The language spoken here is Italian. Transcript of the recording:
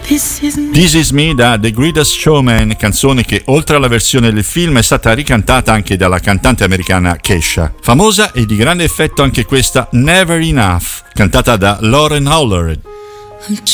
This Is Me da The Greatest Showman, canzone che oltre alla versione del film è stata ricantata anche dalla cantante americana Kesha. Famosa e di grande effetto anche questa Never Enough, cantata da Lauren Howler. I'm